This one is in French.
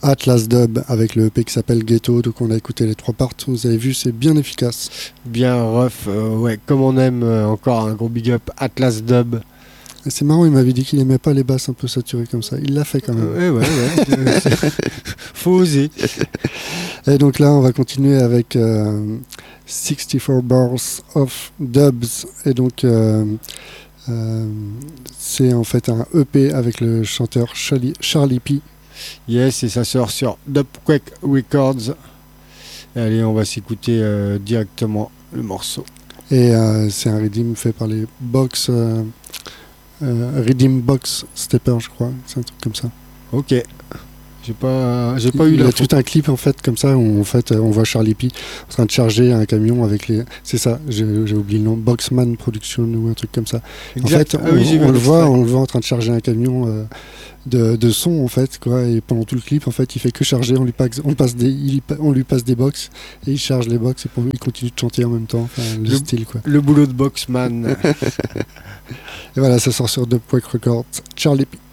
Atlas Dub avec le EP qui s'appelle Ghetto. Donc on a écouté les 3 parts. Vous avez vu, c'est bien efficace. Bien rough, ouais, comme on aime, encore un gros big up Atlas Dub. Et c'est marrant, il m'avait dit qu'il aimait pas les basses un peu saturées comme ça. Il l'a fait quand même. Ouais. Faut oser. Et donc là, on va continuer avec 64 Bars of Dubs. Et donc, c'est en fait un EP avec le chanteur Charlie P. Yes, et ça sort sur Dubquake Records. Allez, on va s'écouter directement le morceau. Et c'est un redeem fait par les Box... Redeem Box Stepper, je crois. C'est un truc comme ça. Ok. J'ai pas eu Il y a l'info. tout un clip en fait comme ça où en fait on voit Charlie P en train de charger un camion avec les. C'est ça, j'ai oublié le nom, Boxman Production ou un truc comme ça. Exact. En fait, Ah oui, on le voit en train de charger un camion de son en fait quoi. Et pendant tout le clip en fait il fait que charger. On lui passe des box et il charge les box et il continue de chanter en même temps. Enfin, le style quoi. Le boulot de Boxman. Et voilà, ça sort sur Dubquake Records. Charlie P.